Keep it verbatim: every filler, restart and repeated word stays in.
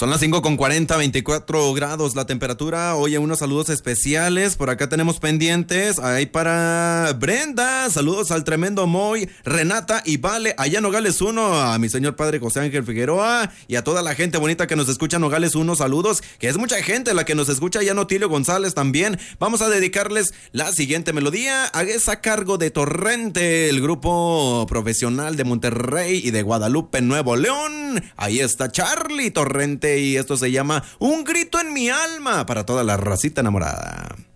Son las cinco con cuarenta, veinticuatro grados la temperatura. Oye, unos saludos especiales. Por acá tenemos pendientes. Ahí para Brenda. Saludos al tremendo Moy, Renata y Vale. Allá en Nogales uno. A mi señor padre José Ángel Figueroa. Y a toda la gente bonita que nos escucha en Nogales uno. Saludos. Que es mucha gente la que nos escucha. Allá en Otilio González también. Vamos a dedicarles la siguiente melodía. Es a cargo de Torrente, el grupo profesional de Monterrey y de Guadalupe, Nuevo León. Ahí está Charlie Torrente. Y esto se llama Un grito en mi alma para toda la racita enamorada.